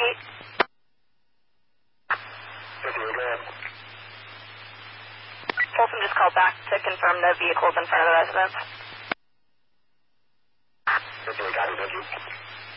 investigate. Folsom just called back to confirm the vehicles in front of the residence. Got it, thank you.